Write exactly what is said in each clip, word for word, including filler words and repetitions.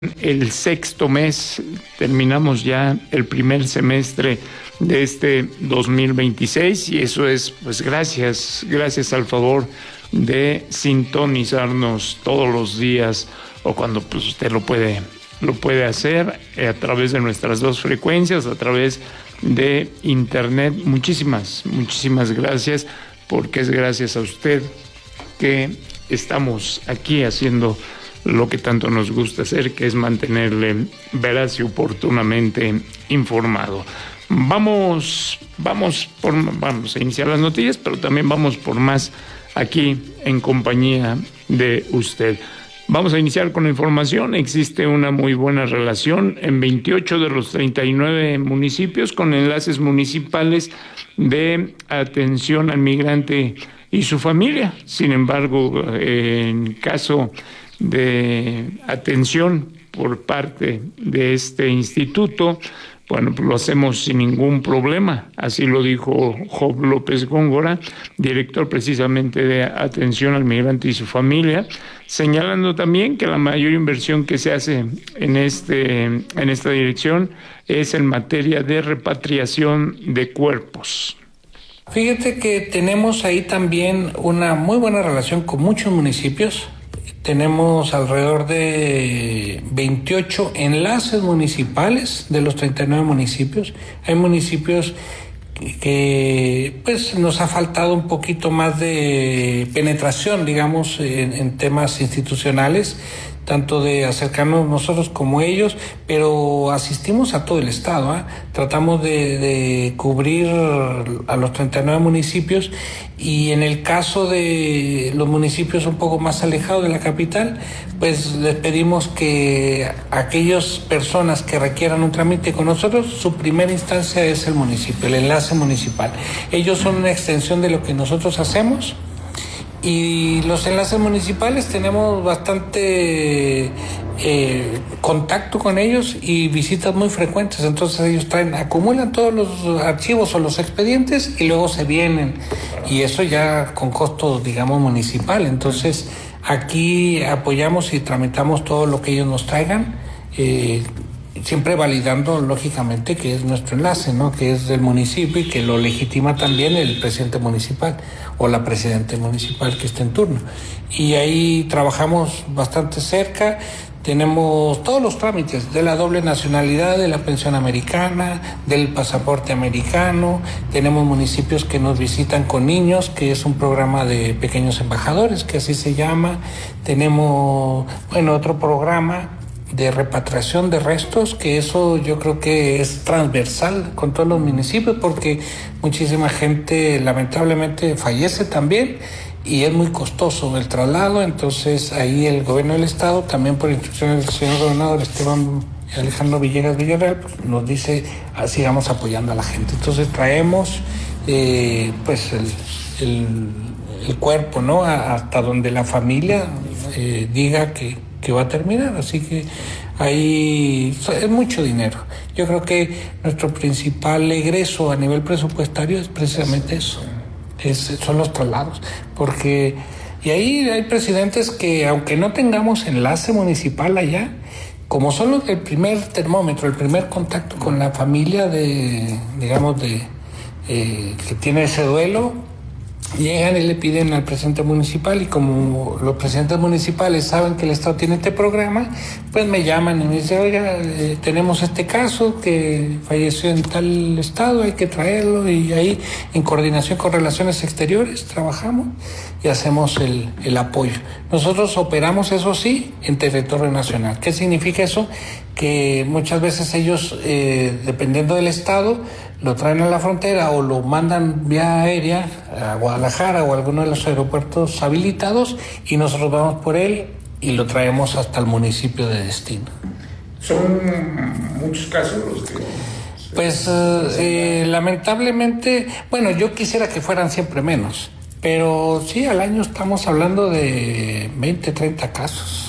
El sexto mes, terminamos ya el primer semestre de este dos mil veintiséis y eso es pues gracias, gracias al favor de sintonizarnos todos los días o cuando pues usted lo puede, lo puede hacer a través de nuestras dos frecuencias, a través de internet. Muchísimas, muchísimas gracias, porque es gracias a usted que estamos aquí haciendo lo que tanto nos gusta hacer, que es mantenerle veraz y oportunamente informado. Vamos, vamos, por, vamos a iniciar las noticias, pero también vamos por más aquí en compañía de usted. Vamos a iniciar con la información. Existe una muy buena relación en veintiocho de los treinta y nueve municipios con enlaces municipales de atención al migrante y su familia. Sin embargo, en caso de atención por parte de este instituto, bueno, pues lo hacemos sin ningún problema. Así lo dijo Job López Góngora, director precisamente de atención al migrante y su familia, señalando también que la mayor inversión que se hace en este en esta dirección es en materia de repatriación de cuerpos. Fíjate que tenemos ahí también una muy buena relación con muchos municipios. Tenemos alrededor de veintiocho enlaces municipales de los treinta y nueve municipios. Hay municipios que pues nos ha faltado un poquito más de penetración, digamos, en, en temas institucionales, tanto de acercarnos nosotros como ellos, pero asistimos a todo el estado, ¿eh? Tratamos de, de cubrir a los treinta y nueve municipios, y en el caso de los municipios un poco más alejados de la capital, pues les pedimos que aquellas personas que requieran un trámite con nosotros, su primera instancia es el municipio, el enlace municipal. Ellos son una extensión de lo que nosotros hacemos. Y los enlaces municipales tenemos bastante eh, contacto con ellos y visitas muy frecuentes. Entonces ellos traen, acumulan todos los archivos o los expedientes y luego se vienen. Y eso ya con costo, digamos, municipal. Entonces aquí apoyamos y tramitamos todo lo que ellos nos traigan, eh, siempre validando lógicamente que es nuestro enlace, ¿no? Que es del municipio y que lo legitima también el presidente municipal o la presidenta municipal que esté en turno. Y ahí trabajamos bastante cerca. Tenemos todos los trámites de la doble nacionalidad, de la pensión americana, del pasaporte americano. Tenemos municipios que nos visitan con niños, que es un programa de pequeños embajadores, que así se llama. Tenemos, bueno, otro programa de repatriación de restos, que eso yo creo que es transversal con todos los municipios, porque muchísima gente lamentablemente fallece también y es muy costoso el traslado. Entonces ahí el gobierno del estado, también por instrucciones del señor gobernador Esteban Alejandro Villegas Villarreal, pues, nos dice ah, sigamos apoyando a la gente. Entonces traemos eh, pues el, el, el cuerpo, ¿no? A, hasta donde la familia eh, diga que que va a terminar, así que ahí es mucho dinero. Yo creo que nuestro principal egreso a nivel presupuestario es precisamente eso, es, son los traslados, porque y ahí hay presidentes que aunque no tengamos enlace municipal allá, como son los del primer termómetro, el primer contacto con la familia de, digamos, de eh, que tiene ese duelo, llegan y le piden al presidente municipal, y como los presidentes municipales saben que el estado tiene este programa, pues me llaman y me dicen, oiga, eh, tenemos este caso que falleció en tal estado, hay que traerlo, y ahí en coordinación con Relaciones Exteriores trabajamos y hacemos el, el apoyo. Nosotros operamos, eso sí, en territorio nacional. ¿Qué significa eso? Que muchas veces ellos, eh, dependiendo del estado, lo traen a la frontera o lo mandan vía aérea a Guadalajara o a alguno de los aeropuertos habilitados, y nosotros vamos por él y lo traemos hasta el municipio de destino. Son muchos casos los que... Pues eh, lamentablemente, bueno, yo quisiera que fueran siempre menos, pero sí, al año estamos hablando de veinte, treinta casos.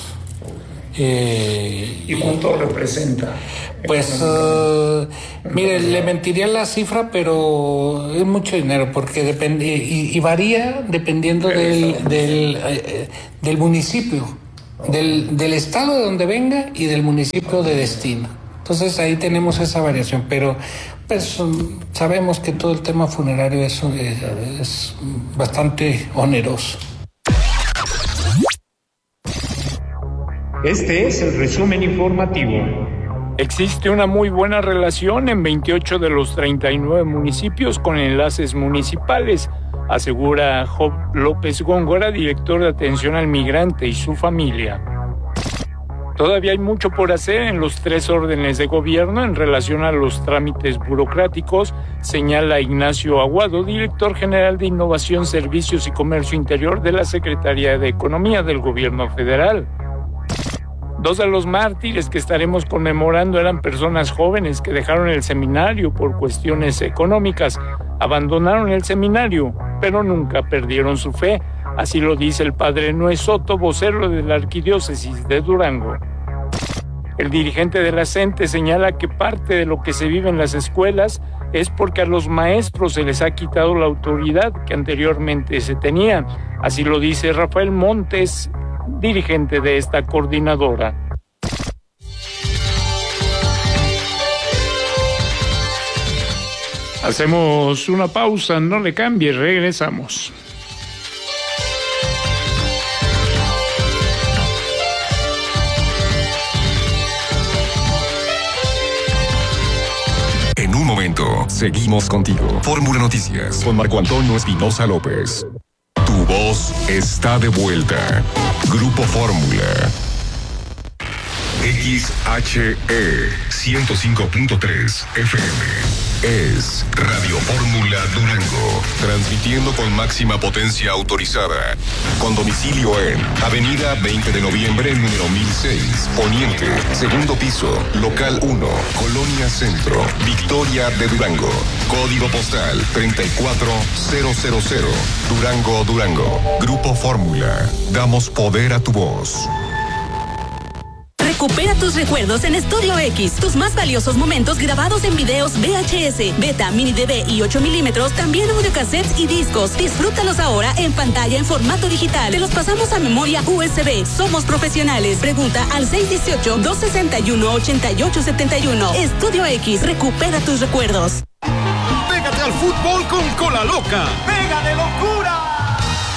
Eh, ¿Y cuánto representa? Pues, uh, mire, le mentiría la cifra, pero es mucho dinero, porque depende y, y varía dependiendo del, del, eh, del municipio. del, del estado de donde venga y del municipio de destino. Entonces ahí tenemos esa variación, pero pues sabemos que todo el tema funerario es, es, es bastante oneroso. Este es el resumen informativo. Existe una muy buena relación en veintiocho de los treinta y nueve municipios con enlaces municipales, asegura Job López Góngora, director de atención al migrante y su familia. Todavía hay mucho por hacer en los tres órdenes de gobierno en relación a los trámites burocráticos, señala Ignacio Aguado, director general de Innovación, Servicios y Comercio Interior de la Secretaría de Economía del Gobierno Federal. Dos de los mártires que estaremos conmemorando eran personas jóvenes que dejaron el seminario por cuestiones económicas. Abandonaron el seminario, pero nunca perdieron su fe. Así lo dice el padre Noé Soto, vocero de la Arquidiócesis de Durango. El dirigente de la CENTE señala que parte de lo que se vive en las escuelas es porque a los maestros se les ha quitado la autoridad que anteriormente se tenía. Así lo dice Rafael Montes, dirigente de esta coordinadora. Hacemos una pausa, no le cambie, regresamos. En un momento, seguimos contigo. Fórmula Noticias con Marco Antonio Espinosa López. Tu voz está de vuelta. Grupo Fórmula. X H E ciento cinco punto tres F M. Es Radio Fórmula Durango. Transmitiendo con máxima potencia autorizada. Con domicilio en Avenida veinte de noviembre, número mil seis, Poniente, segundo piso, local uno, Colonia Centro, Victoria de Durango. Código postal treinta y cuatro mil. Durango, Durango. Grupo Fórmula. Damos poder a tu voz. Recupera tus recuerdos en Estudio X. Tus más valiosos momentos grabados en videos V H S, Beta, Mini D V y ocho milímetros, también audiocassettes y discos. Disfrútalos ahora en pantalla en formato digital. Te los pasamos a memoria U S B. Somos profesionales. Pregunta al seis uno ocho, dos seis uno, ocho ocho siete uno. Estudio X. Recupera tus recuerdos. Pégate al fútbol con Cola Loca. ¡Pega de locura!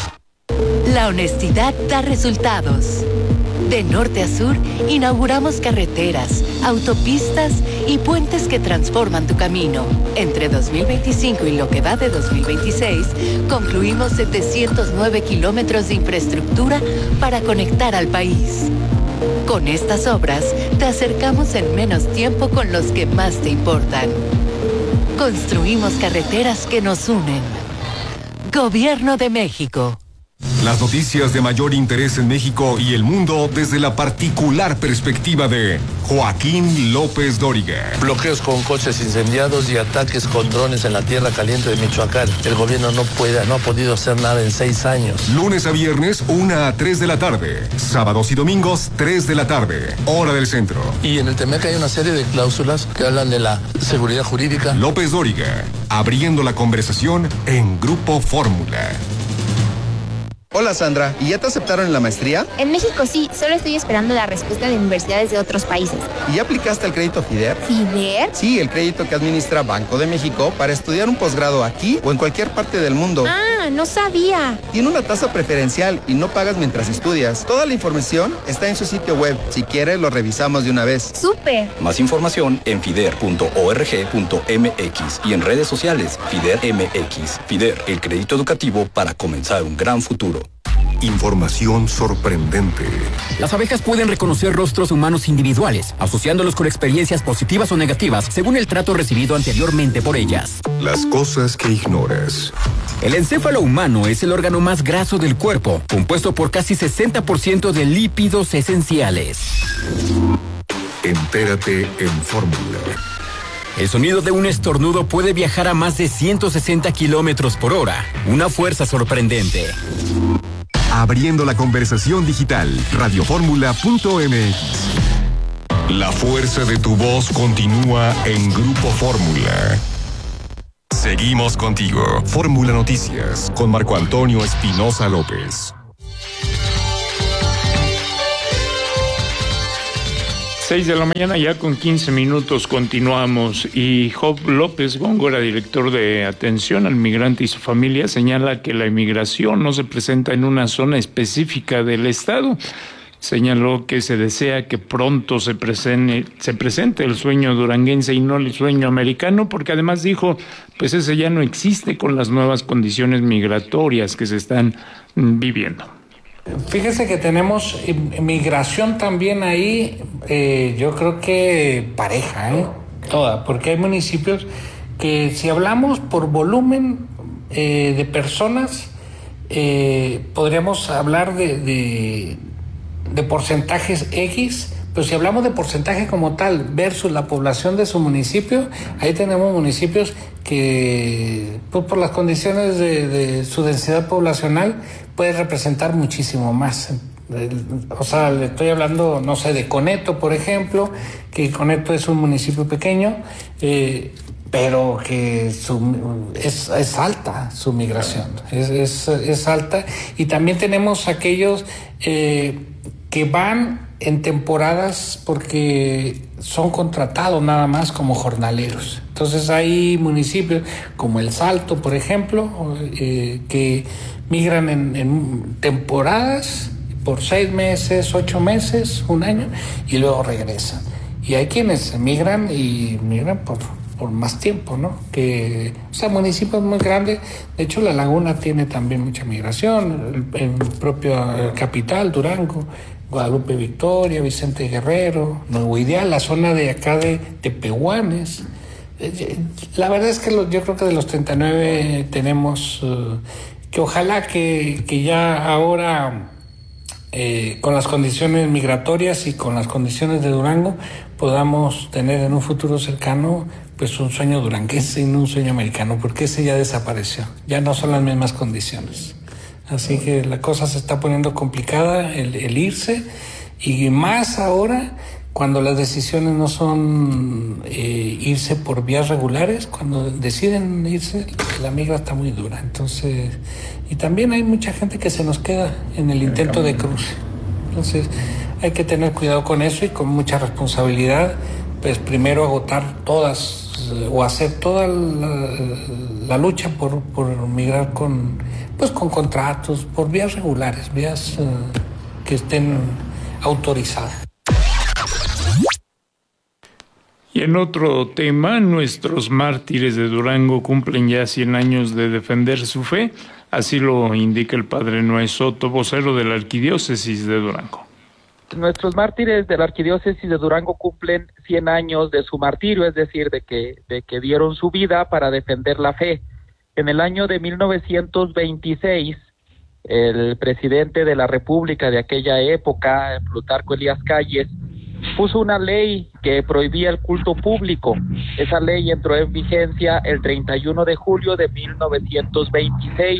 La honestidad da resultados. De norte a sur, inauguramos carreteras, autopistas y puentes que transforman tu camino. Entre dos mil veinticinco y lo que va de dos mil veintiséis, concluimos setecientos nueve kilómetros de infraestructura para conectar al país. Con estas obras, te acercamos en menos tiempo con los que más te importan. Construimos carreteras que nos unen. Gobierno de México. Las noticias de mayor interés en México y el mundo desde la particular perspectiva de Joaquín López Dóriga. Bloqueos con coches incendiados y ataques con drones en la tierra caliente de Michoacán. El gobierno no puede, no ha podido hacer nada en seis años. Lunes a viernes, una a tres de la tarde. Sábados y domingos, tres de la tarde. Hora del centro. Y en el T M E C hay una serie de cláusulas que hablan de la seguridad jurídica. López Dóriga, abriendo la conversación en Grupo Fórmula. Hola Sandra, ¿y ya te aceptaron en la maestría? En México sí, solo estoy esperando la respuesta de universidades de otros países. ¿Y ya aplicaste el crédito FIDER? ¿FIDER? Sí, el crédito que administra Banco de México para estudiar un posgrado aquí o en cualquier parte del mundo. Ah, no sabía. Tiene una tasa preferencial y no pagas mientras estudias. Toda la información está en su sitio web. Si quieres, lo revisamos de una vez. ¡Súper! Más información en fider punto org punto m x y en redes sociales FIDER M X. FIDER, el crédito educativo para comenzar un gran futuro. Información sorprendente. Las abejas pueden reconocer rostros humanos individuales, asociándolos con experiencias positivas o negativas según el trato recibido anteriormente por ellas. Las cosas que ignoras. El encéfalo humano es el órgano más graso del cuerpo, compuesto por casi sesenta por ciento de lípidos esenciales. Entérate en Fórmula. El sonido de un estornudo puede viajar a más de ciento sesenta kilómetros por hora. Una fuerza sorprendente. Abriendo la conversación digital, radioformula punto m x. La fuerza de tu voz continúa en Grupo Fórmula. Seguimos contigo. Fórmula Noticias con Marco Antonio Espinosa López. Seis de la mañana ya con quince minutos continuamos y Job López Góngora, director de Atención al Migrante y su Familia, señala que la inmigración no se presenta en una zona específica del estado. Señaló que se desea que pronto se presente, se presente el sueño duranguense y no el sueño americano, porque además dijo, pues ese ya no existe con las nuevas condiciones migratorias que se están viviendo. Fíjese que tenemos migración también ahí, eh, yo creo que pareja, ¿eh? Toda, porque hay municipios que si hablamos por volumen eh, de personas, eh, podríamos hablar de, de, de porcentajes X, pero si hablamos de porcentaje como tal versus la población de su municipio, ahí tenemos municipios que pues, por las condiciones de, de su densidad poblacional puede representar muchísimo más. O sea, le estoy hablando, no sé, de Coneto, por ejemplo, que Coneto es un municipio pequeño, eh, pero que su, es, es alta su migración, es, es, es alta. Y también tenemos aquellos eh, que van en temporadas porque son contratados nada más como jornaleros. Entonces hay municipios como El Salto, por ejemplo, eh, que migran en, en temporadas por seis meses, ocho meses, un año, y luego regresan. Y hay quienes migran y migran por, por más tiempo, ¿no? Que, o sea, municipios muy grandes. De hecho, La Laguna tiene también mucha migración, el, el propio capital, Durango, Guadalupe Victoria, Vicente Guerrero, Nuevo Ideal, la zona de acá de Tepehuanes. La verdad es que lo, yo creo que de los treinta y nueve tenemos uh, que ojalá que, que ya ahora eh, con las condiciones migratorias y con las condiciones de Durango podamos tener en un futuro cercano pues un sueño duranguense y no un sueño americano, porque ese ya desapareció, ya no son las mismas condiciones. Así que la cosa se está poniendo complicada, el, el irse, y más ahora cuando las decisiones no son eh, irse por vías regulares, cuando deciden irse, la migra está muy dura. Entonces, y también hay mucha gente que se nos queda en el intento de cruce. Entonces, hay que tener cuidado con eso y con mucha responsabilidad, pues primero agotar todas o hacer toda la, la lucha por, por migrar con, pues con contratos, por vías regulares, vías uh, que estén autorizadas. Y en otro tema, nuestros mártires de Durango cumplen ya cien años de defender su fe, así lo indica el padre Noé Soto, vocero de la Arquidiócesis de Durango. Nuestros mártires de la Arquidiócesis de Durango cumplen cien años de su martirio, es decir, de que, de que dieron su vida para defender la fe. En el año de mil novecientos veintiséis, el presidente de la República de aquella época, Plutarco Elías Calles, puso una ley que prohibía el culto público. Esa ley entró en vigencia el treinta y uno de julio de mil novecientos veintiséis.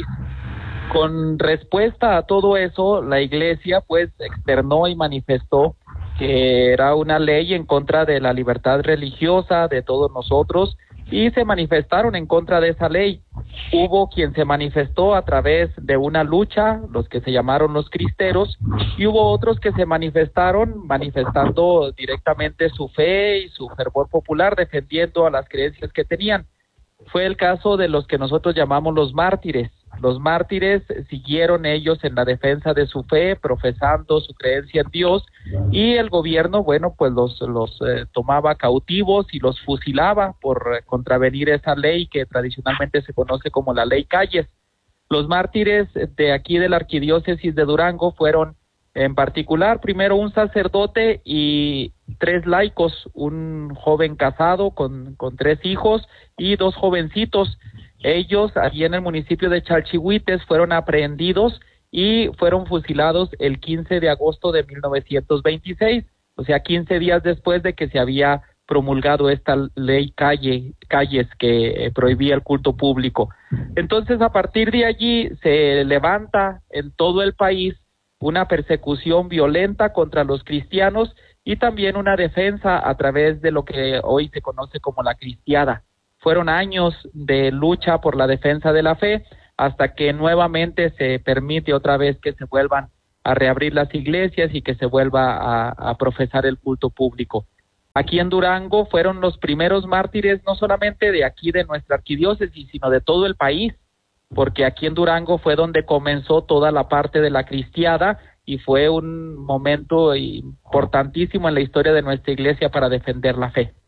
Con respuesta a todo eso, la Iglesia pues externó y manifestó que era una ley en contra de la libertad religiosa de todos nosotros, y se manifestaron en contra de esa ley. Hubo quien se manifestó a través de una lucha, los que se llamaron los cristeros, y hubo otros que se manifestaron manifestando directamente su fe y su fervor popular, defendiendo a las creencias que tenían. Fue el caso de los que nosotros llamamos los mártires. Los mártires siguieron ellos en la defensa de su fe, profesando su creencia en Dios, y el gobierno, bueno, pues los, los eh, tomaba cautivos y los fusilaba por eh, contravenir esa ley que tradicionalmente se conoce como la Ley Calles. Los mártires de aquí de la Arquidiócesis de Durango fueron, en particular, primero un sacerdote y tres laicos, un joven casado con, con tres hijos y dos jovencitos. Ellos, allí en el municipio de Chalchihuites, fueron aprehendidos y fueron fusilados el quince de agosto de mil novecientos veintiséis, o sea, quince días después de que se había promulgado esta ley calle, calles que eh, prohibía el culto público. Entonces, a partir de allí se levanta en todo el país una persecución violenta contra los cristianos y también una defensa a través de lo que hoy se conoce como la cristiada. Fueron años de lucha por la defensa de la fe hasta que nuevamente se permite otra vez que se vuelvan a reabrir las iglesias y que se vuelva a, a profesar el culto público. Aquí en Durango fueron los primeros mártires, no solamente de aquí de nuestra arquidiócesis, sino de todo el país, porque aquí en Durango fue donde comenzó toda la parte de la cristiada y fue un momento importantísimo en la historia de nuestra iglesia para defender la fe.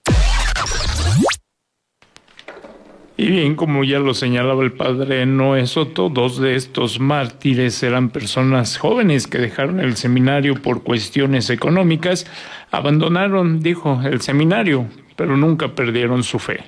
Y bien, como ya lo señalaba el padre Noé Soto, dos de estos mártires eran personas jóvenes que dejaron el seminario por cuestiones económicas, abandonaron, dijo, el seminario, pero nunca perdieron su fe.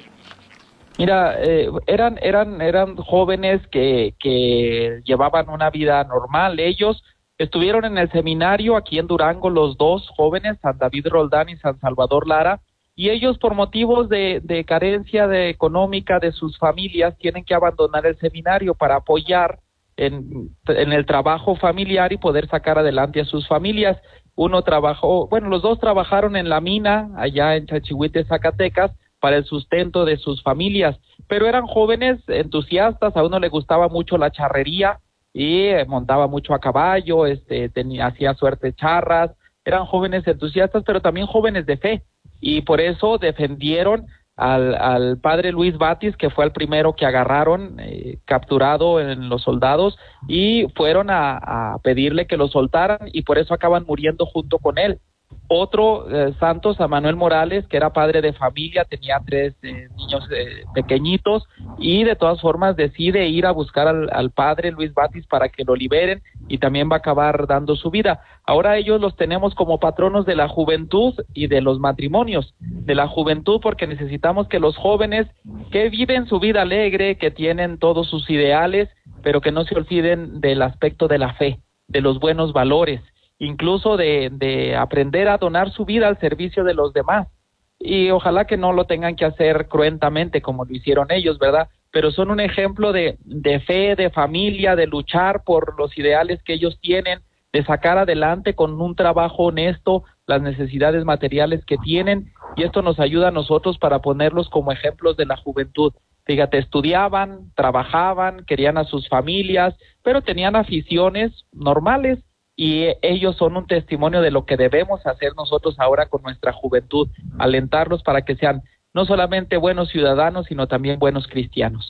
Mira, eh, eran eran eran jóvenes que que llevaban una vida normal. Ellos estuvieron en el seminario aquí en Durango, los dos jóvenes, San David Roldán y San Salvador Lara. Y ellos, por motivos de, de carencia de económica de sus familias, tienen que abandonar el seminario para apoyar en, en el trabajo familiar y poder sacar adelante a sus familias. Uno trabajó, bueno, los dos trabajaron en la mina allá en Chachihuite, Zacatecas, para el sustento de sus familias, pero eran jóvenes entusiastas. A uno le gustaba mucho la charrería y eh, montaba mucho a caballo, este, tenía, hacía suerte charras. Eran jóvenes entusiastas, pero también jóvenes de fe. Y por eso defendieron al, al padre Luis Batis, que fue el primero que agarraron, eh, capturado en los soldados, y fueron a, a pedirle que lo soltaran, y por eso acaban muriendo junto con él. Otro eh, santo, San Manuel Morales, que era padre de familia, tenía tres eh, niños eh, pequeñitos, y de todas formas decide ir a buscar al, al padre Luis Batis para que lo liberen, y también va a acabar dando su vida. Ahora ellos los tenemos como patronos de la juventud y de los matrimonios. De la juventud, porque necesitamos que los jóvenes que viven su vida alegre, que tienen todos sus ideales, pero que no se olviden del aspecto de la fe, de los buenos valores, incluso de, de aprender a donar su vida al servicio de los demás. Y ojalá que no lo tengan que hacer cruentamente como lo hicieron ellos, ¿verdad? Pero son un ejemplo de, de fe, de familia, de luchar por los ideales que ellos tienen, de sacar adelante con un trabajo honesto las necesidades materiales que tienen, y esto nos ayuda a nosotros para ponerlos como ejemplos de la juventud. Fíjate, estudiaban, trabajaban, querían a sus familias, pero tenían aficiones normales, y ellos son un testimonio de lo que debemos hacer nosotros ahora con nuestra juventud, alentarlos para que sean no solamente buenos ciudadanos, sino también buenos cristianos.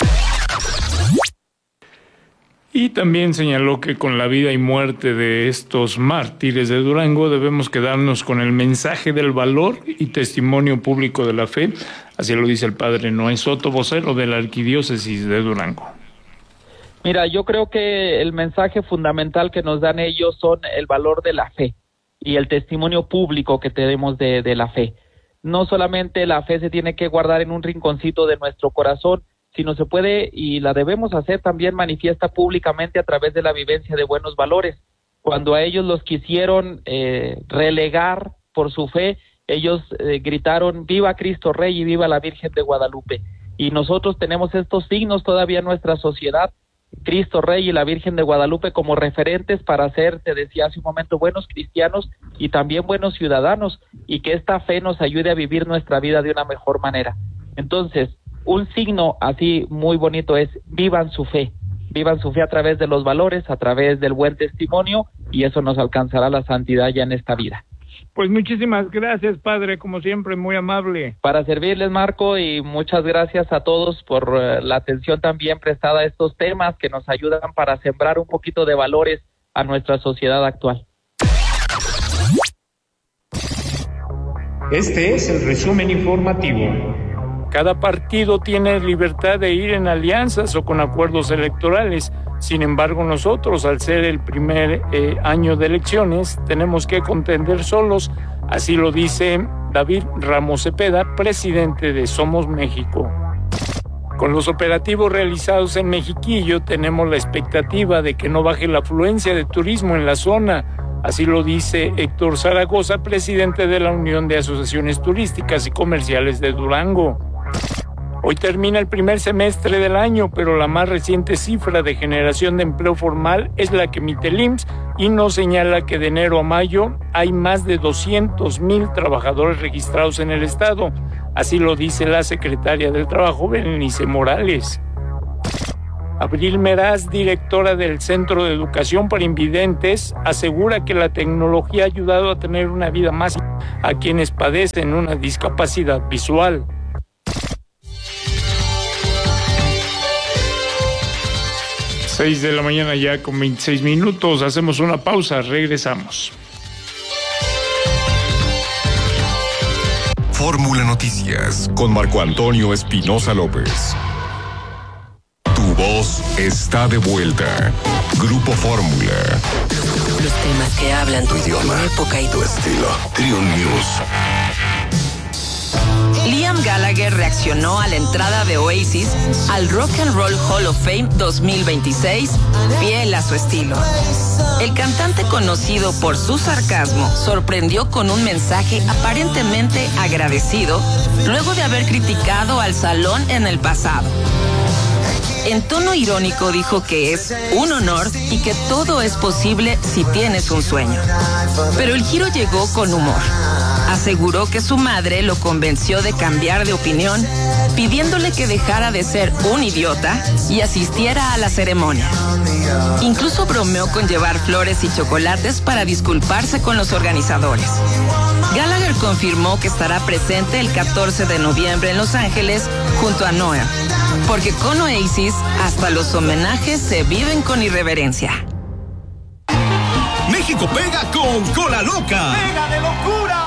Y también señaló que con la vida y muerte de estos mártires de Durango debemos quedarnos con el mensaje del valor y testimonio público de la fe. Así lo dice el padre Noé Soto, vocero de la Arquidiócesis de Durango. Mira, yo creo que el mensaje fundamental que nos dan ellos son el valor de la fe y el testimonio público que tenemos de, de la fe. No solamente la fe se tiene que guardar en un rinconcito de nuestro corazón, sino se puede y la debemos hacer también manifiesta públicamente a través de la vivencia de buenos valores. Cuando a ellos los quisieron eh, relegar por su fe, ellos eh, gritaron viva Cristo Rey y viva la Virgen de Guadalupe. Y nosotros tenemos estos signos todavía en nuestra sociedad, Cristo Rey y la Virgen de Guadalupe como referentes para ser, te decía hace un momento, buenos cristianos y también buenos ciudadanos, y que esta fe nos ayude a vivir nuestra vida de una mejor manera. Entonces, un signo así muy bonito es vivan su fe, vivan su fe a través de los valores, a través del buen testimonio, y eso nos alcanzará la santidad ya en esta vida. Pues muchísimas gracias, padre, como siempre, muy amable. Para servirles, Marco, y muchas gracias a todos por uh, la atención también prestada a estos temas que nos ayudan para sembrar un poquito de valores a nuestra sociedad actual. Este es el resumen informativo. Cada partido tiene libertad de ir en alianzas o con acuerdos electorales. Sin embargo, nosotros, al ser el primer eh, año de elecciones, tenemos que contender solos. Así lo dice David Ramos Cepeda, presidente de Somos México. Con los operativos realizados en Mexiquillo, tenemos la expectativa de que no baje la afluencia de turismo en la zona. Así lo dice Héctor Zaragoza, presidente de la Unión de Asociaciones Turísticas y Comerciales de Durango. Hoy termina el primer semestre del año, pero la más reciente cifra de generación de empleo formal es la que emite el I M S S y nos señala que de enero a mayo hay más de doscientos mil trabajadores registrados en el estado. Así lo dice la secretaria del Trabajo, Berenice Morales. Abril Meraz, directora del Centro de Educación para Invidentes, asegura que la tecnología ha ayudado a tener una vida más a quienes padecen una discapacidad visual. seis de la mañana ya con veintiséis minutos. Hacemos una pausa, regresamos. Fórmula Noticias con Marco Antonio Espinosa López. Tu voz está de vuelta. Grupo Fórmula. Los temas que hablan tu idioma, tu época y tu estilo. Trio News. Liam Gallagher reaccionó a la entrada de Oasis al Rock and Roll Hall of Fame dos mil veintiséis, fiel a su estilo. El cantante, conocido por su sarcasmo, sorprendió con un mensaje aparentemente agradecido luego de haber criticado al Salón en el pasado. En tono irónico dijo que es un honor y que todo es posible si tienes un sueño. Pero el giro llegó con humor. Aseguró que su madre lo convenció de cambiar de opinión, pidiéndole que dejara de ser un idiota y asistiera a la ceremonia. Incluso bromeó con llevar flores y chocolates para disculparse con los organizadores. Gallagher confirmó que estará presente el catorce de noviembre en Los Ángeles junto a Noel, porque con Oasis hasta los homenajes se viven con irreverencia. México pega con Cola Loca. ¡Pega de locura!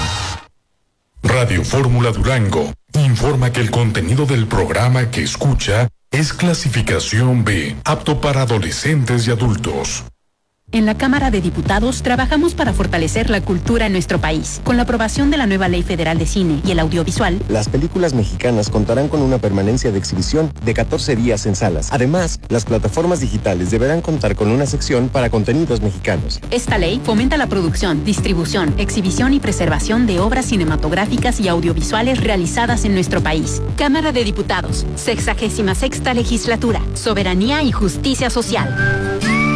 Radio Fórmula Durango informa que el contenido del programa que escucha es clasificación B, apto para adolescentes y adultos. En la Cámara de Diputados trabajamos para fortalecer la cultura en nuestro país. Con la aprobación de la nueva Ley Federal de Cine y el Audiovisual, las películas mexicanas contarán con una permanencia de exhibición de catorce días en salas. Además, las plataformas digitales deberán contar con una sección para contenidos mexicanos. Esta ley fomenta la producción, distribución, exhibición y preservación de obras cinematográficas y audiovisuales realizadas en nuestro país. Cámara de Diputados, sexagésima sexta legislatura, soberanía y justicia social.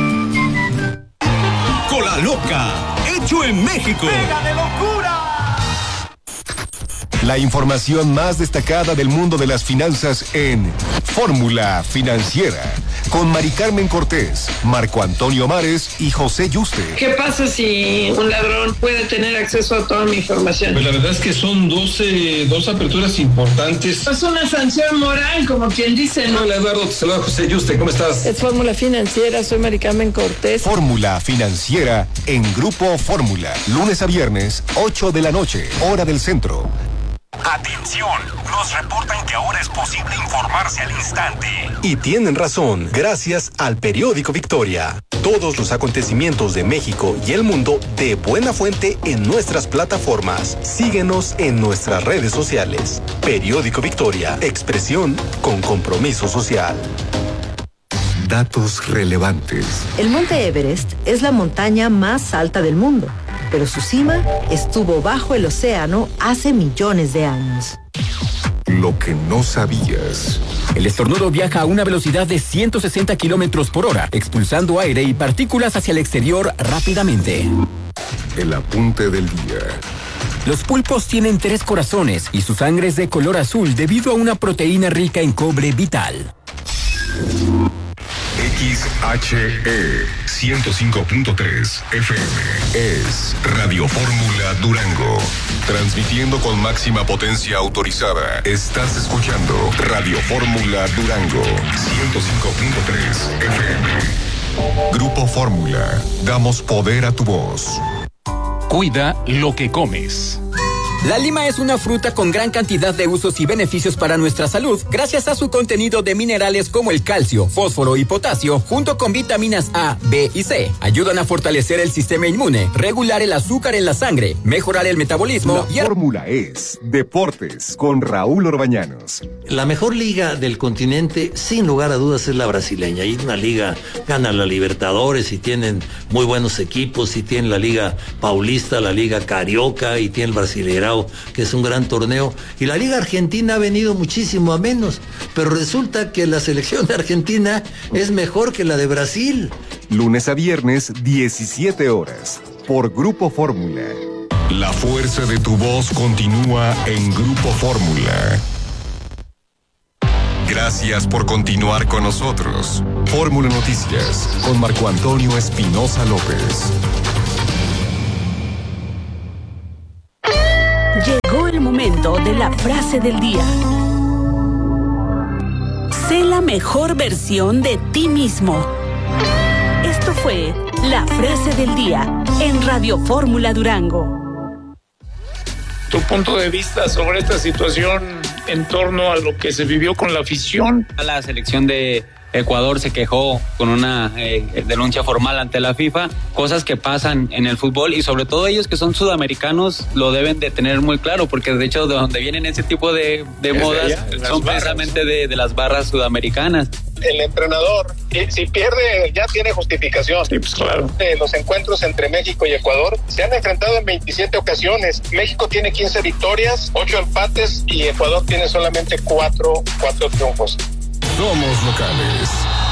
Cola Loca, hecho en México. ¡Pega de locura! La información más destacada del mundo de las finanzas en Fórmula Financiera, con Mari Carmen Cortés, Marco Antonio Mares y José Yuste. ¿Qué pasa si un ladrón puede tener acceso a toda mi información? Pues la verdad es que son doce, dos aperturas importantes. Es una sanción moral, como quien dice, ¿no? Hola Eduardo, te saluda José Yuste, ¿cómo estás? Es Fórmula Financiera, soy Mari Carmen Cortés. Fórmula Financiera en Grupo Fórmula, lunes a viernes, ocho de la noche, hora del centro. Atención, nos reportan que ahora es posible informarse al instante. Y tienen razón, gracias al periódico Victoria. Todos los acontecimientos de México y el mundo de buena fuente en nuestras plataformas. Síguenos en nuestras redes sociales. Periódico Victoria, expresión con compromiso social. Datos relevantes. El Monte Everest es la montaña más alta del mundo, pero su cima estuvo bajo el océano hace millones de años. Lo que no sabías. El estornudo viaja a una velocidad de ciento sesenta kilómetros por hora, expulsando aire y partículas hacia el exterior rápidamente. El apunte del día. Los pulpos tienen tres corazones y su sangre es de color azul debido a una proteína rica en cobre vital. X H E ciento cinco punto tres F M es Radio Fórmula Durango. Transmitiendo con máxima potencia autorizada. Estás escuchando Radio Fórmula Durango ciento cinco punto tres F M. Grupo Fórmula. Damos poder a tu voz. Cuida lo que comes. La lima es una fruta con gran cantidad de usos y beneficios para nuestra salud, gracias a su contenido de minerales como el calcio, fósforo y potasio, junto con vitaminas A, B y C. Ayudan a fortalecer el sistema inmune, regular el azúcar en la sangre, mejorar el metabolismo. La y fórmula es Deportes con Raúl Orbañanos. La mejor liga del continente, sin lugar a dudas, es la brasileña. Hay una liga, gana la Libertadores y tienen muy buenos equipos, y tienen la Liga Paulista, la Liga Carioca y tiene el Brasileirao, que es un gran torneo, y la Liga Argentina ha venido muchísimo a menos, pero resulta que la selección de Argentina es mejor que la de Brasil. Lunes a viernes, diecisiete horas, por Grupo Fórmula. La fuerza de tu voz continúa en Grupo Fórmula. Gracias por continuar con nosotros. Fórmula Noticias con Marco Antonio Espinosa López. Llegó el momento de la frase del día. Sé la mejor versión de ti mismo. Esto fue la frase del día en Radio Fórmula Durango. Tu punto de vista sobre esta situación en torno a lo que se vivió con la afición. La selección de Ecuador se quejó con una eh, denuncia formal ante la FIFA, cosas que pasan en el fútbol y sobre todo ellos que son sudamericanos lo deben de tener muy claro, porque de hecho de donde vienen ese tipo de, de modas allá, de son barras. Precisamente de, de las barras sudamericanas. El entrenador, si pierde, ya tiene justificación. Sí, pues claro. Los encuentros entre México y Ecuador se han enfrentado en veintisiete ocasiones. México tiene quince victorias, ocho empates y Ecuador tiene solamente cuatro, cuatro triunfos. Somos locales.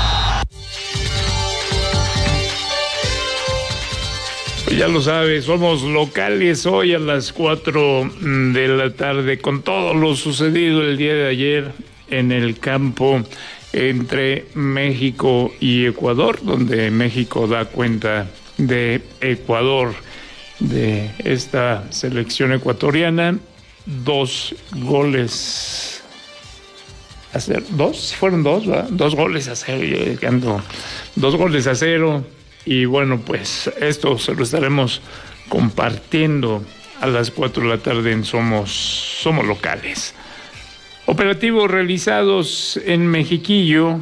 Pues ya lo sabes, somos locales hoy a las cuatro de la tarde con todo lo sucedido el día de ayer en el campo entre México y Ecuador, donde México da cuenta de Ecuador, de esta selección ecuatoriana, dos goles a cero, dos, fueron dos, ¿verdad? Dos goles a cero, yo ando, dos goles a cero, y bueno, pues esto se lo estaremos compartiendo a las cuatro de la tarde en Somos, Somos Locales. Operativos realizados en Mexiquillo,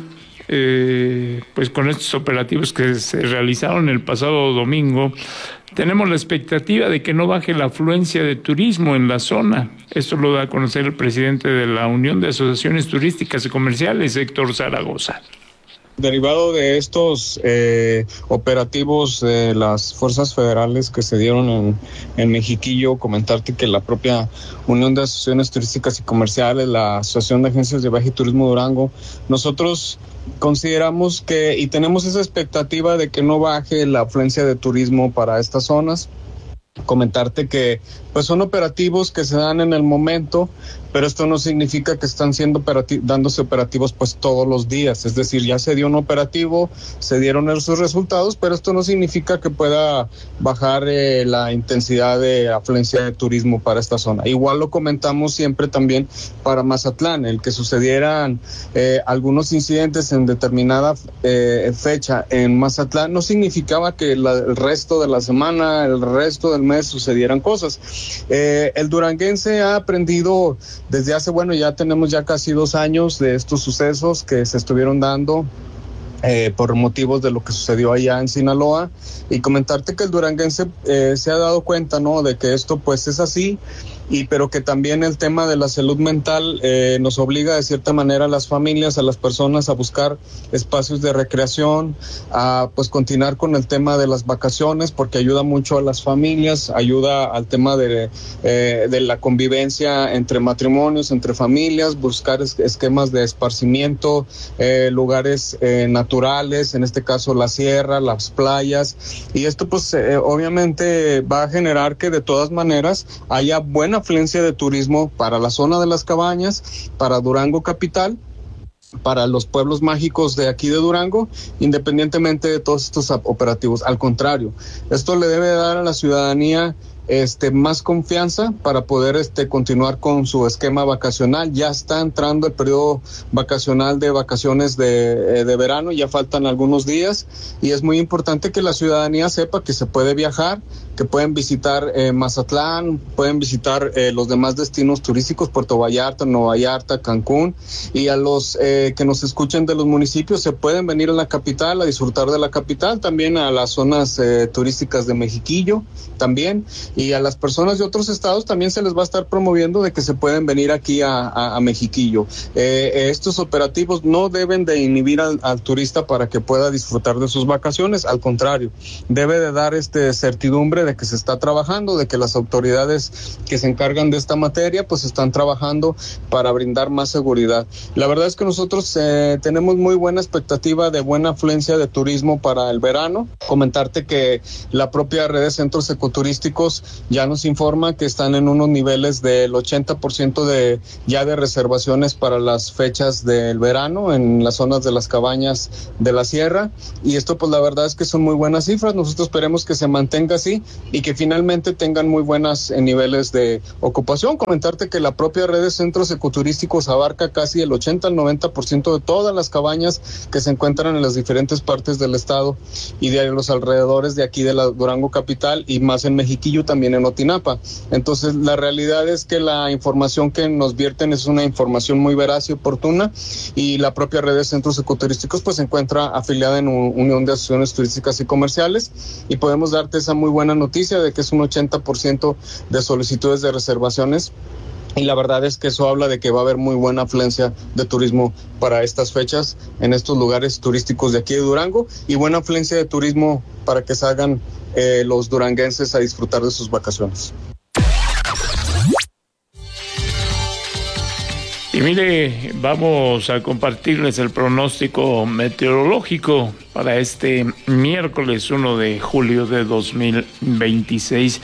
eh, pues con estos operativos que se realizaron el pasado domingo, tenemos la expectativa de que no baje la afluencia de turismo en la zona. Esto lo da a conocer el presidente de la Unión de Asociaciones Turísticas y Comerciales, Héctor Zaragoza. Derivado de estos eh, operativos de las fuerzas federales que se dieron en, en Mexiquillo, comentarte que la propia Unión de Asociaciones Turísticas y Comerciales, la Asociación de Agencias de Viaje y Turismo Durango, nosotros consideramos que y tenemos esa expectativa de que no baje la afluencia de turismo para estas zonas. Comentarte que pues son operativos que se dan en el momento, pero esto no significa que están siendo operati- dándose operativos pues todos los días, es decir, ya se dio un operativo, se dieron esos resultados, pero esto no significa que pueda bajar eh, la intensidad de afluencia de turismo para esta zona. Igual lo comentamos siempre también para Mazatlán, el que sucedieran eh, algunos incidentes en determinada eh, fecha en Mazatlán no significaba que la, el resto de la semana, el resto del mes sucedieran cosas. Eh, el duranguense ha aprendido desde hace, bueno, ya tenemos ya casi dos años de estos sucesos que se estuvieron dando eh, por motivos de lo que sucedió allá en Sinaloa, y comentarte que el duranguense eh, se ha dado cuenta, ¿no?, de que esto pues es así, y pero que también el tema de la salud mental eh, nos obliga de cierta manera a las familias, a las personas a buscar espacios de recreación, a pues continuar con el tema de las vacaciones, porque ayuda mucho a las familias, ayuda al tema de, eh, de la convivencia entre matrimonios, entre familias, buscar es, esquemas de esparcimiento, eh, lugares eh, naturales, en este caso la sierra, las playas, y esto pues eh, obviamente va a generar que de todas maneras haya buena afluencia de turismo para la zona de las cabañas, para Durango capital, para los pueblos mágicos de aquí de Durango, independientemente de todos estos operativos. Al contrario, esto le debe dar a la ciudadanía este más confianza para poder este continuar con su esquema vacacional. Ya está entrando el periodo vacacional de vacaciones de, de verano, ya faltan algunos días, y es muy importante que la ciudadanía sepa que se puede viajar, que pueden visitar eh, Mazatlán, pueden visitar eh, los demás destinos turísticos, Puerto Vallarta, Nueva Vallarta, Cancún, y a los eh, que nos escuchen de los municipios se pueden venir a la capital a disfrutar de la capital, también a las zonas eh, turísticas de Mexiquillo también, y a las personas de otros estados también se les va a estar promoviendo de que se pueden venir aquí a, a, a Mexiquillo. Eh, estos operativos no deben de inhibir al, al turista para que pueda disfrutar de sus vacaciones, al contrario, debe de dar este certidumbre de que se está trabajando, de que las autoridades que se encargan de esta materia pues están trabajando para brindar más seguridad. La verdad es que nosotros eh, tenemos muy buena expectativa de buena afluencia de turismo para el verano. Comentarte que la propia red de centros ecoturísticos ya nos informa que están en unos niveles del ochenta por ciento de ya de reservaciones para las fechas del verano en las zonas de las cabañas de la sierra, y esto pues la verdad es que son muy buenas cifras. Nosotros esperemos que se mantenga así y que finalmente tengan muy buenas eh, niveles de ocupación. Comentarte que la propia red de centros ecoturísticos abarca casi el ochenta al noventa por ciento de todas las cabañas que se encuentran en las diferentes partes del estado y de los alrededores de aquí de la Durango capital, y más en Mexiquillo, también en Otinapa. Entonces la realidad es que la información que nos vierten es una información muy veraz y oportuna, y la propia red de centros ecoturísticos pues se encuentra afiliada en un, Unión de Asociaciones Turísticas y Comerciales, y podemos darte esa muy buena noticia de que es un ochenta por ciento de solicitudes de reservaciones, y la verdad es que eso habla de que va a haber muy buena afluencia de turismo para estas fechas en estos lugares turísticos de aquí de Durango, y buena afluencia de turismo para que salgan eh, los duranguenses a disfrutar de sus vacaciones. Y mire, vamos a compartirles el pronóstico meteorológico para este miércoles uno de julio de dos mil veintiséis.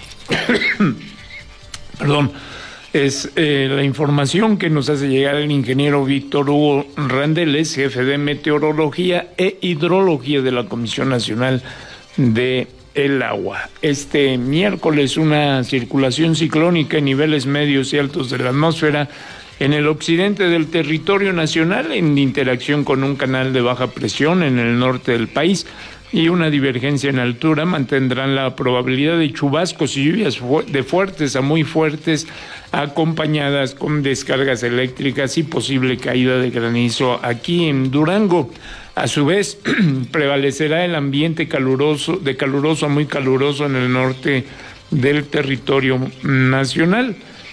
Perdón. Es eh, la información que nos hace llegar el ingeniero Víctor Hugo Randeles, jefe de Meteorología e Hidrología de la Comisión Nacional de el Agua. Este miércoles una circulación ciclónica en niveles medios y altos de la atmósfera en el occidente del territorio nacional, en interacción con un canal de baja presión en el norte del país y una divergencia en altura, mantendrán la probabilidad de chubascos y lluvias fu- de fuertes a muy fuertes, acompañadas con descargas eléctricas y posible caída de granizo aquí en Durango. A su vez, prevalecerá el ambiente caluroso, de caluroso a muy caluroso en el norte del territorio nacional.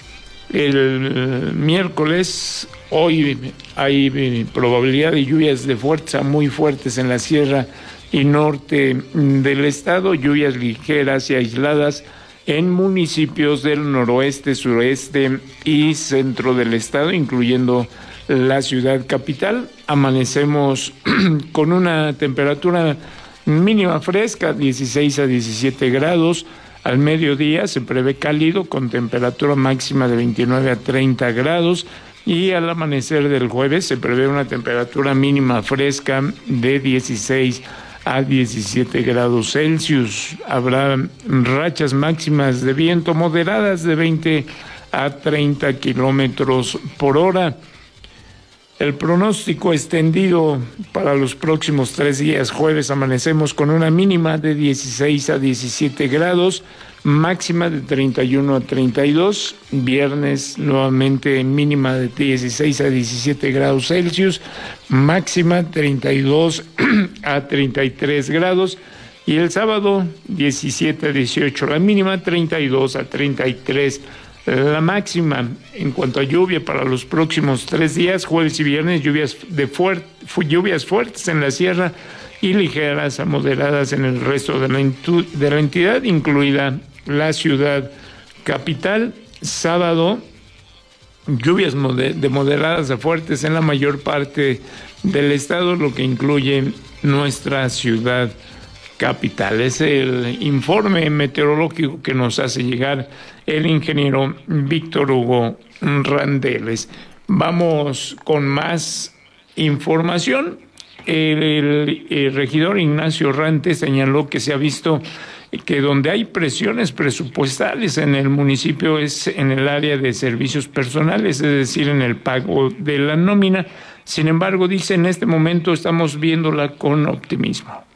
El miércoles, hoy hay probabilidad de lluvias de fuertes a muy fuertes en la sierra y norte del estado, lluvias ligeras y aisladas en municipios del noroeste, sureste y centro del estado, incluyendo la ciudad capital. Amanecemos con una temperatura mínima fresca, dieciséis a diecisiete grados. Al mediodía se prevé cálido con temperatura máxima de veintinueve a treinta grados, y al amanecer del jueves se prevé una temperatura mínima fresca de dieciséis a diecisiete grados Celsius. Habrá rachas máximas de viento moderadas de veinte a treinta kilómetros por hora. El pronóstico extendido para los próximos tres días: jueves amanecemos con una mínima de dieciséis a diecisiete grados, máxima de treinta y uno a treinta y dos, viernes nuevamente mínima de dieciséis a diecisiete grados Celsius, máxima treinta y dos a treinta y tres grados, y el sábado diecisiete a dieciocho la mínima, treinta y dos a treinta y tres la máxima. En cuanto a lluvia para los próximos tres días, jueves y viernes, lluvias de fuert, lluvias fuertes en la sierra y ligeras a moderadas en el resto de la, de la entidad, incluida la ciudad capital. Sábado, lluvias de moderadas a fuertes en la mayor parte del estado, lo que incluye nuestra ciudad capital. Es el informe meteorológico que nos hace llegar el ingeniero Víctor Hugo Randeles. Vamos con más información. El, el, el regidor Ignacio Rante señaló que se ha visto que donde hay presiones presupuestales en el municipio es en el área de servicios personales, es decir, en el pago de la nómina. Sin embargo, dice, en este momento estamos viéndola con optimismo.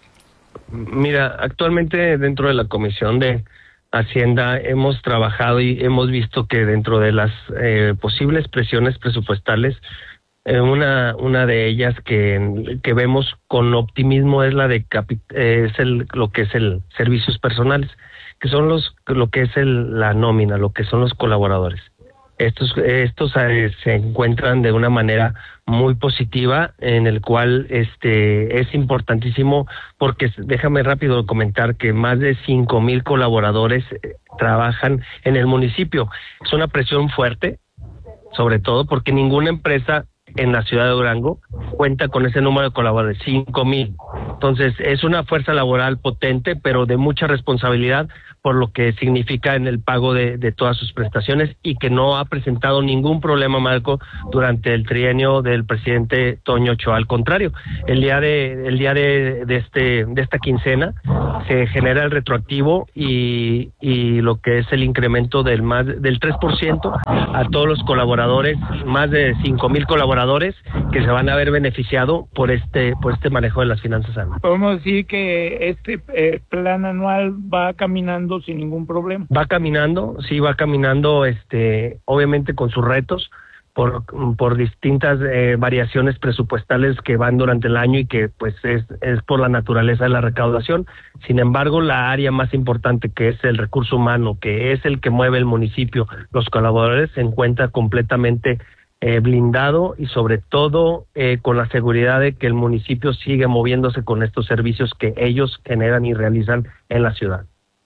Mira, actualmente dentro de la Comisión de Hacienda hemos trabajado y hemos visto que dentro de las eh, posibles presiones presupuestales, eh, una una de ellas que, que vemos con optimismo es la de capi, eh, es el lo que es el servicios personales, que son los lo que es el la nómina, lo que son los colaboradores. Estos estos eh, se encuentran de una manera muy positiva, en el cual este es importantísimo, porque déjame rápido comentar que más de cinco mil colaboradores eh, trabajan en el municipio. Es una presión fuerte, sobre todo porque ninguna empresa en la ciudad de Durango cuenta con ese número de colaboradores, cinco mil. Entonces es una fuerza laboral potente, pero de mucha responsabilidad, por lo que significa en el pago de, de todas sus prestaciones, y que no ha presentado ningún problema, Marco, durante el trienio del presidente Toño Ochoa. Al contrario, el día de el día de, de este de esta quincena se genera el retroactivo y, y lo que es el incremento del más del tres por ciento a todos los colaboradores, más de cinco mil colaboradores que se van a ver beneficiado por este por este manejo de las finanzas sanas. Podemos decir que este eh, plan anual va caminando sin ningún problema. Va caminando, sí, va caminando, este, obviamente con sus retos, por, por distintas eh, variaciones presupuestales que van durante el año y que pues es, es por la naturaleza de la recaudación. Sin embargo, la área más importante, que es el recurso humano, que es el que mueve el municipio, los colaboradores, se encuentra completamente eh, blindado y sobre todo eh, con la seguridad de que el municipio sigue moviéndose con estos servicios que ellos generan y realizan en la ciudad.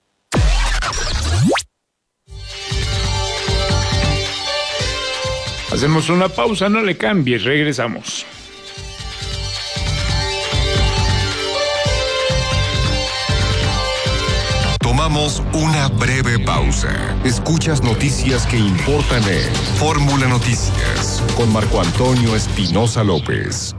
Hacemos una pausa, no le cambies, regresamos. Tomamos una breve pausa. Escuchas noticias que importan en Fórmula Noticias con Marco Antonio Espinosa López.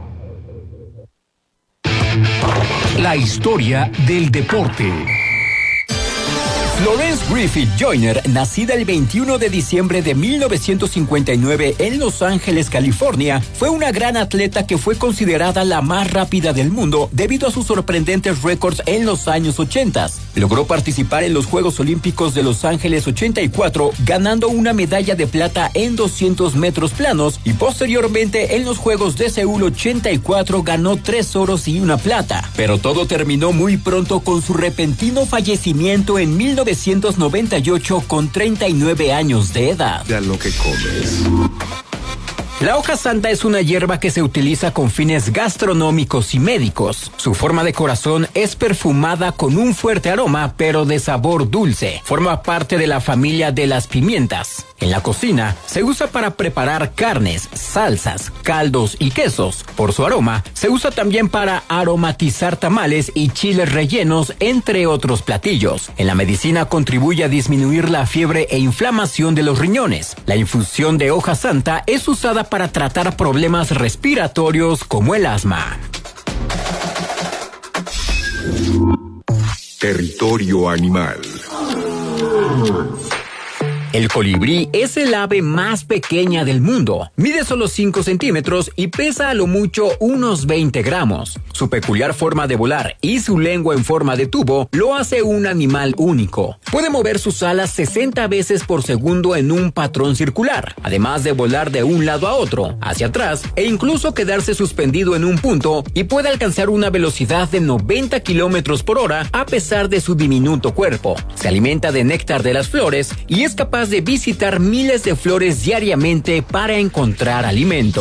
La historia del deporte. Florence Griffith Joyner, nacida el veintiuno de diciembre de mil novecientos cincuenta y nueve en Los Ángeles, California, fue una gran atleta que fue considerada la más rápida del mundo debido a sus sorprendentes récords en los años ochenta. Logró participar en los Juegos Olímpicos de Los Ángeles ochenta y cuatro, ganando una medalla de plata en doscientos metros planos, y posteriormente en los Juegos de Seúl ochenta y cuatro ganó tres oros y una plata. Pero todo terminó muy pronto con su repentino fallecimiento en mil novecientos noventa y ocho con treinta y nueve años de edad. Ya lo que comes. La hoja santa es una hierba que se utiliza con fines gastronómicos y médicos. Su forma de corazón es perfumada con un fuerte aroma, pero de sabor dulce. Forma parte de la familia de las pimientas. En la cocina, se usa para preparar carnes, salsas, caldos y quesos. Por su aroma, se usa también para aromatizar tamales y chiles rellenos, entre otros platillos. En la medicina contribuye a disminuir la fiebre e inflamación de los riñones. La infusión de hoja santa es usada para tratar problemas respiratorios como el asma. Territorio animal. El colibrí es el ave más pequeña del mundo. Mide solo cinco centímetros y pesa a lo mucho unos veinte gramos. Su peculiar forma de volar y su lengua en forma de tubo lo hace un animal único. Puede mover sus alas sesenta veces por segundo en un patrón circular, además de volar de un lado a otro, hacia atrás, e incluso quedarse suspendido en un punto, y puede alcanzar una velocidad de noventa kilómetros por hora a pesar de su diminuto cuerpo. Se alimenta de néctar de las flores y es capaz de visitar miles de flores diariamente para encontrar alimento.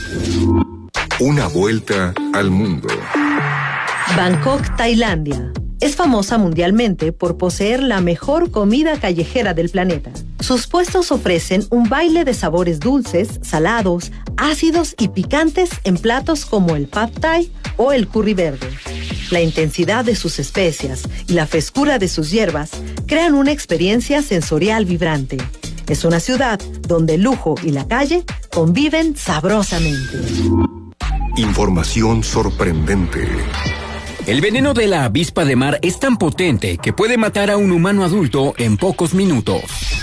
Una vuelta al mundo. Bangkok, Tailandia. Es famosa mundialmente por poseer la mejor comida callejera del planeta. Sus puestos ofrecen un baile de sabores dulces, salados, ácidos y picantes en platos como el pad thai o el curry verde. La intensidad de sus especias y la frescura de sus hierbas crean una experiencia sensorial vibrante. Es una ciudad donde el lujo y la calle conviven sabrosamente. Información sorprendente. El veneno de la avispa de mar es tan potente que puede matar a un humano adulto en pocos minutos.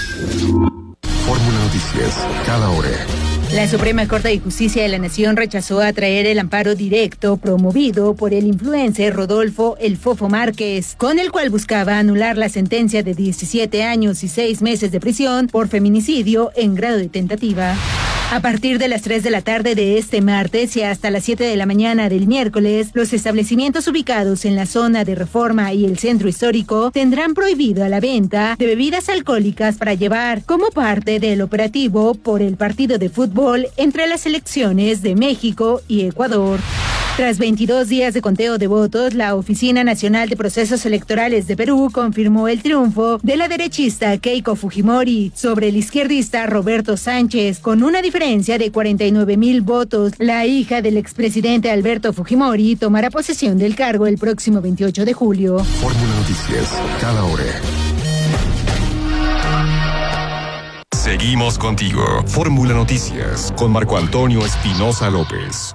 Fórmula Noticias, cada hora. La Suprema Corte de Justicia de la Nación rechazó atraer el amparo directo promovido por el influencer Rodolfo El Fofo Márquez, con el cual buscaba anular la sentencia de diecisiete años y seis meses de prisión por feminicidio en grado de tentativa. A partir de las tres de la tarde de este martes y hasta las siete de la mañana del miércoles, los establecimientos ubicados en la zona de Reforma y el Centro Histórico tendrán prohibido la venta de bebidas alcohólicas para llevar como parte del operativo por el partido de fútbol entre las selecciones de México y Ecuador. Tras veintidós días de conteo de votos, la Oficina Nacional de Procesos Electorales de Perú confirmó el triunfo de la derechista Keiko Fujimori sobre el izquierdista Roberto Sánchez, con una diferencia de cuarenta y nueve mil votos. La hija del expresidente Alberto Fujimori tomará posesión del cargo el próximo veintiocho de julio. Fórmula Noticias, cada hora. Seguimos contigo. Fórmula Noticias con Marco Antonio Espinosa López.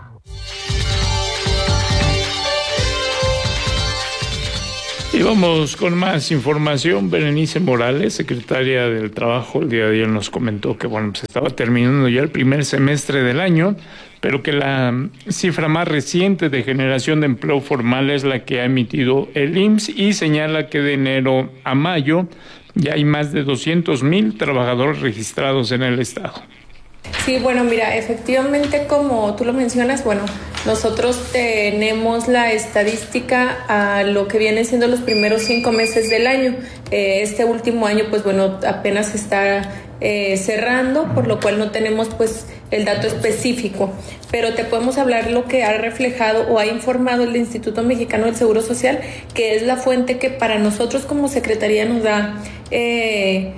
Y vamos con más información. Berenice Morales, secretaria del Trabajo, el día de ayer nos comentó que bueno, se estaba terminando ya el primer semestre del año, pero que la cifra más reciente de generación de empleo formal es la que ha emitido el I M S S y señala que de enero a mayo ya hay más de doscientos mil trabajadores registrados en el estado. Sí, bueno, mira, efectivamente, como tú lo mencionas, bueno, nosotros tenemos la estadística a lo que vienen siendo los primeros cinco meses del año. Eh, este último año, pues bueno, apenas está eh, cerrando, por lo cual no tenemos pues el dato específico, pero te podemos hablar lo que ha reflejado o ha informado el Instituto Mexicano del Seguro Social, que es la fuente que para nosotros como Secretaría nos da eh,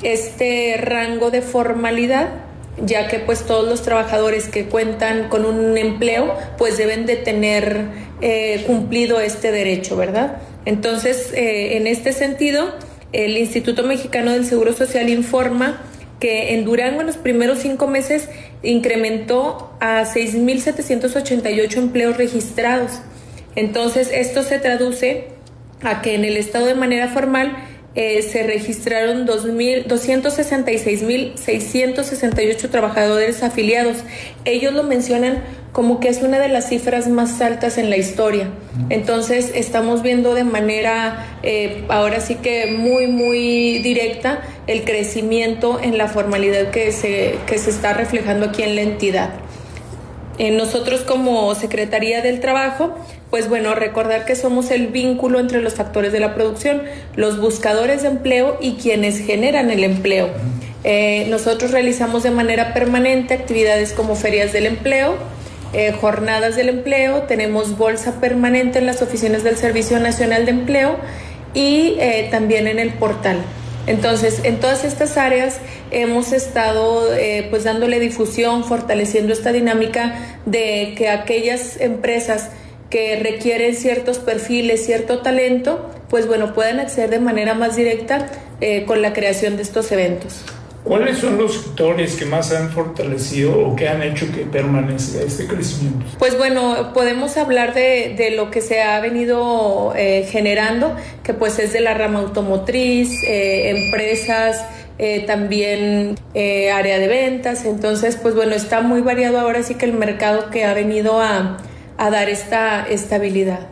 este rango de formalidad, ya que pues todos los trabajadores que cuentan con un empleo pues deben de tener eh, cumplido este derecho, ¿verdad? Entonces, eh, en este sentido, el Instituto Mexicano del Seguro Social informa que en Durango en los primeros cinco meses incrementó a seis mil setecientos ochenta y ocho empleos registrados. Entonces, esto se traduce a que en el estado de manera formal Eh, se registraron doscientos sesenta y seis mil seiscientos sesenta y ocho trabajadores afiliados. Ellos lo mencionan como que es una de las cifras más altas en la historia. Entonces estamos viendo de manera eh, ahora sí que muy muy directa el crecimiento en la formalidad que se, que se está reflejando aquí en la entidad. Eh, nosotros como Secretaría del Trabajo, pues bueno, recordar que somos el vínculo entre los factores de la producción, los buscadores de empleo y quienes generan el empleo. Eh, nosotros realizamos de manera permanente actividades como ferias del empleo, eh, jornadas del empleo, tenemos bolsa permanente en las oficinas del Servicio Nacional de Empleo y eh, también en el portal. Entonces, en todas estas áreas hemos estado eh, pues dándole difusión, fortaleciendo esta dinámica de que aquellas empresas que requieren ciertos perfiles, cierto talento, pues bueno, puedan acceder de manera más directa eh, con la creación de estos eventos. ¿Cuáles son los sectores que más han fortalecido o que han hecho que permanezca este crecimiento? Pues bueno, podemos hablar de, de lo que se ha venido eh, generando, que pues es de la rama automotriz, eh, empresas, eh, también eh, área de ventas. Entonces, pues bueno, está muy variado ahora sí que el mercado que ha venido a, a dar esta estabilidad.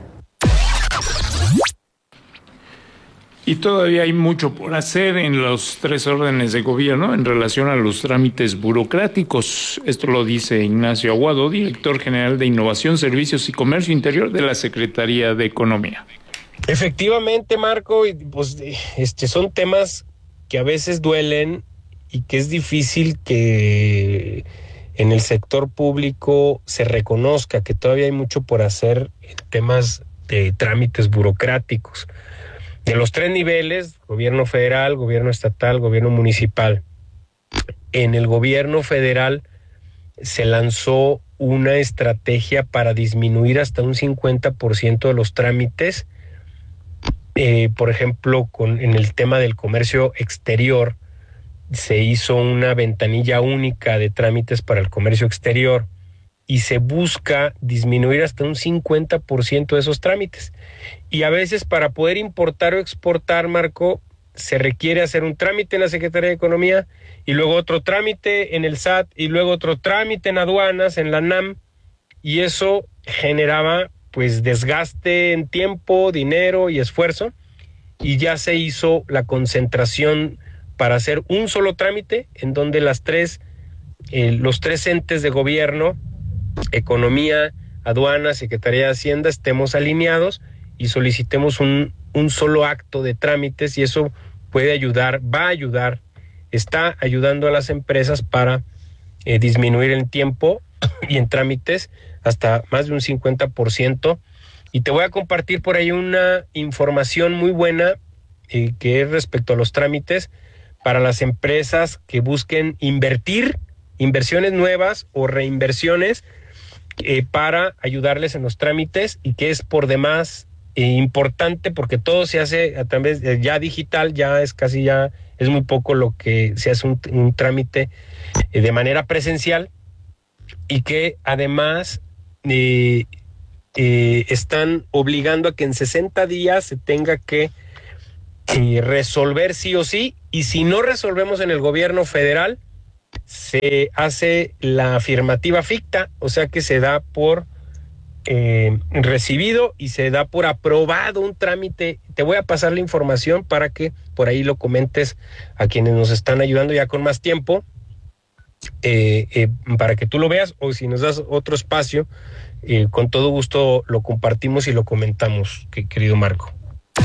Y todavía hay mucho por hacer en los tres órdenes de gobierno en relación a los trámites burocráticos. Esto lo dice Ignacio Aguado, director general de Innovación, Servicios y Comercio Interior de la Secretaría de Economía. Efectivamente, Marco, pues este son temas que a veces duelen y que es difícil que en el sector público se reconozca que todavía hay mucho por hacer en temas de trámites burocráticos. De los tres niveles, gobierno federal, gobierno estatal, gobierno municipal. En el gobierno federal se lanzó una estrategia para disminuir hasta un cincuenta por ciento de los trámites. Eh, por ejemplo, con, en el tema del comercio exterior, se hizo una ventanilla única de trámites para el comercio exterior y se busca disminuir hasta un cincuenta por ciento de esos trámites. Y a veces para poder importar o exportar, Marco, se requiere hacer un trámite en la Secretaría de Economía y luego otro trámite en el S A T y luego otro trámite en aduanas, en la N A M, y eso generaba pues desgaste en tiempo, dinero y esfuerzo, y ya se hizo la concentración para hacer un solo trámite en donde las tres, eh, los tres entes de gobierno, Economía, Aduanas, Secretaría de Hacienda, estemos alineados y solicitemos un, un solo acto de trámites, y eso puede ayudar, va a ayudar, está ayudando a las empresas para eh, disminuir el tiempo y en trámites hasta más de un cincuenta por ciento. Y te voy a compartir por ahí una información muy buena eh, que es respecto a los trámites para las empresas que busquen invertir, inversiones nuevas o reinversiones, eh, para ayudarles en los trámites, y que es por demás eh, importante porque todo se hace a través de, ya digital, ya es casi ya, es muy poco lo que se hace un, un trámite eh, de manera presencial, y que además eh, eh, están obligando a que en sesenta días se tenga que eh, resolver sí o sí, y si no resolvemos en el gobierno federal, se hace la afirmativa ficta, o sea que se da por eh, recibido y se da por aprobado un trámite. Te voy a pasar la información para que por ahí lo comentes a quienes nos están ayudando ya con más tiempo, eh, eh, para que tú lo veas, o si nos das otro espacio, eh, con todo gusto lo compartimos y lo comentamos, que, querido Marco.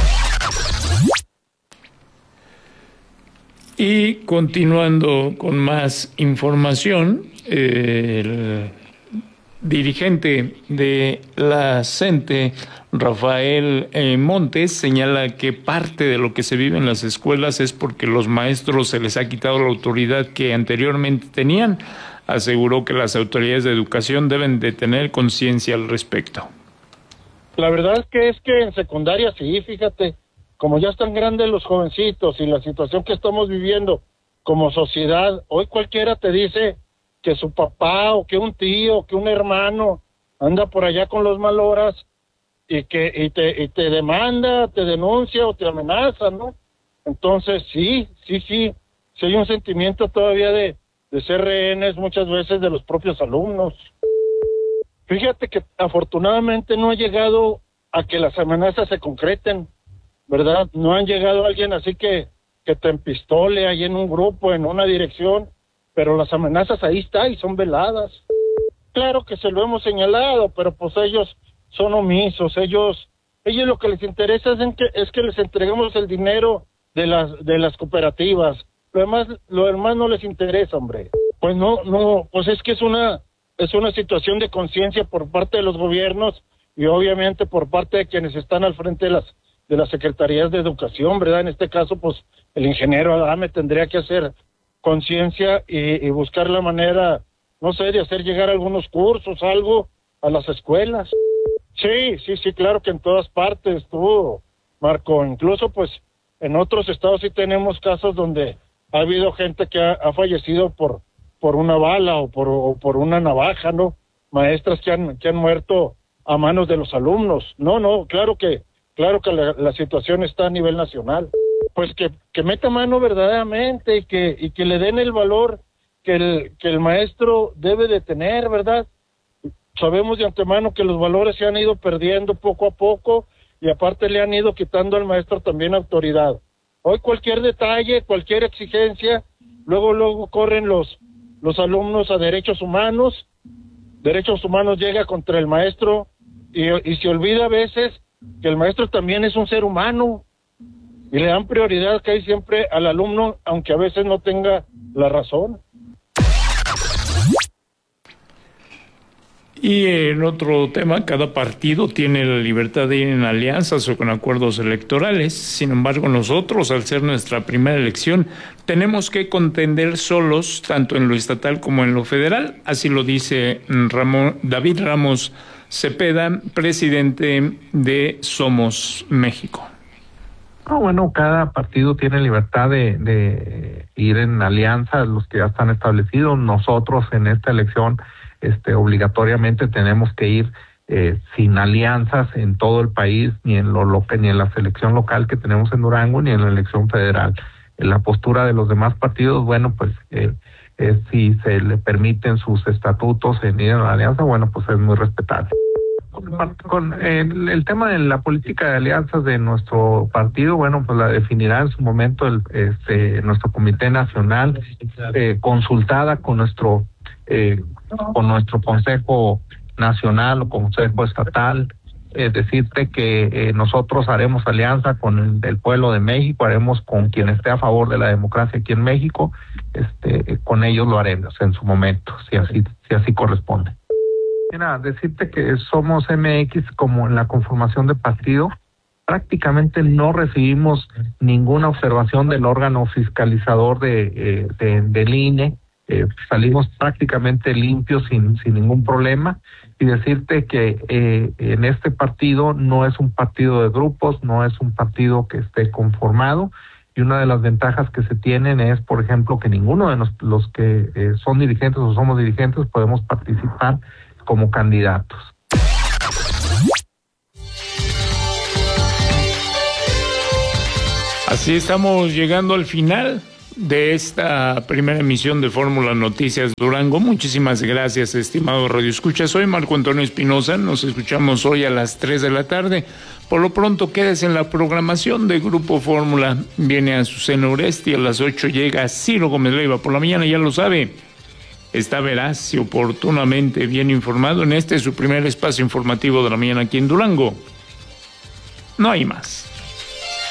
Y continuando con más información, eh, el dirigente de la CENTE, Rafael eh, Montes, señala que parte de lo que se vive en las escuelas es porque los maestros se les ha quitado la autoridad que anteriormente tenían. Aseguró que las autoridades de educación deben de tener conciencia al respecto. La verdad es que es que en secundaria sí, fíjate, como ya están grandes los jovencitos y la situación que estamos viviendo como sociedad, hoy cualquiera te dice que su papá o que un tío, que un hermano anda por allá con los maloras y que y te, y te demanda, te denuncia o te amenaza, ¿no? Entonces sí, sí, sí, sí hay un sentimiento todavía de, de ser rehenes muchas veces de los propios alumnos. Fíjate que afortunadamente no ha llegado a que las amenazas se concreten, ¿verdad? No han llegado a alguien así que, que te empistole ahí en un grupo, en una dirección, pero las amenazas ahí están y son veladas. Claro que se lo hemos señalado, pero pues ellos son omisos, ellos, ellos lo que les interesa es, en que, es que les entreguemos el dinero de las, de las cooperativas. Lo demás, lo demás no les interesa, hombre. Pues no, no, pues es que es una, es una situación de conciencia por parte de los gobiernos y obviamente por parte de quienes están al frente de las de las secretarías de educación, ¿verdad? En este caso, pues, el ingeniero Adame tendría que hacer conciencia y, y buscar la manera, no sé, de hacer llegar algunos cursos, algo, a las escuelas. Sí, sí, sí, claro que en todas partes, tú, Marco, incluso, pues, en otros estados sí tenemos casos donde ha habido gente que ha, ha fallecido por, por una bala o por, o por una navaja, ¿no? Maestras que han, que han muerto a manos de los alumnos. No, no, claro que Claro que la, la situación está a nivel nacional. Pues que, que meta mano verdaderamente y que, y que le den el valor que el, que el maestro debe de tener, ¿verdad? Sabemos de antemano que los valores se han ido perdiendo poco a poco y aparte le han ido quitando al maestro también autoridad. Hoy cualquier detalle, cualquier exigencia, luego, luego corren los, los alumnos a derechos humanos, derechos humanos llega contra el maestro y, y se olvida a veces que el maestro también es un ser humano y le dan prioridad que hay siempre al alumno, aunque a veces no tenga la razón. Y en otro tema, cada partido tiene la libertad de ir en alianzas o con acuerdos electorales. Sin embargo, nosotros, al ser nuestra primera elección, tenemos que contender solos, tanto en lo estatal como en lo federal. Así lo dice Ramón, David Ramos Cepeda, presidente de Somos México. No, bueno, cada partido tiene libertad de, de ir en alianza, los que ya están establecidos. Nosotros en esta elección este, obligatoriamente tenemos que ir eh, sin alianzas en todo el país, ni en lo local, ni en la selección local que tenemos en Durango, ni en la elección federal. En la postura de los demás partidos, bueno, pues eh, eh, si se le permiten sus estatutos en ir en la alianza, bueno, pues es muy respetable. Con, con el, el tema de la política de alianzas de nuestro partido, bueno, pues la definirá en su momento el, este, nuestro Comité Nacional, eh, consultada con nuestro eh, con nuestro Consejo Nacional o Consejo Estatal. Es decirte que eh, nosotros haremos alianza con el, el pueblo de México, haremos con quien esté a favor de la democracia aquí en México, este, con ellos lo haremos en su momento, si así, si así corresponde. Mira, decirte que Somos M X, como en la conformación de partido, prácticamente no recibimos ninguna observación del órgano fiscalizador de, eh, de del I N E, eh, salimos prácticamente limpios sin, sin ningún problema. Y decirte que eh, en este partido no es un partido de grupos, no es un partido que esté conformado, y una de las ventajas que se tienen es, por ejemplo, que ninguno de los, los que eh, son dirigentes o somos dirigentes podemos participar como candidatos. Así estamos llegando al final de esta primera emisión de Fórmula Noticias Durango. Muchísimas gracias, estimado Radio Escucha. Soy Marco Antonio Espinosa. Nos escuchamos hoy a las tres de la tarde. Por lo pronto, quédese en la programación de Grupo Fórmula. Viene a Azucena Oresti, a las ocho llega Ciro Gómez Leiva. Por la mañana, ya lo sabe, está veraz y oportunamente bien informado en este su primer espacio informativo de la mañana aquí en Durango. No hay más.